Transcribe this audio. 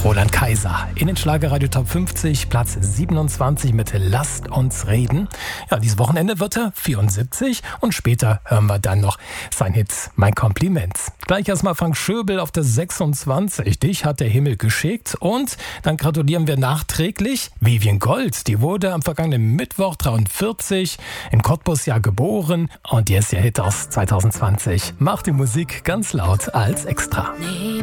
Roland Kaiser in den Schlagerradio Top 50, Platz 27 mit Lasst uns reden. Ja, dieses Wochenende wird er 74 und später hören wir dann noch sein Hit Mein Kompliment. Gleich erstmal Frank Schöbel auf der 26. Dich hat der Himmel geschickt. Und dann gratulieren wir nachträglich Vivien Gold. Die wurde am vergangenen Mittwoch 43 in Cottbus ja geboren. Und die ist ihr Hit aus 2020. Macht die Musik ganz laut als Extra. Nee.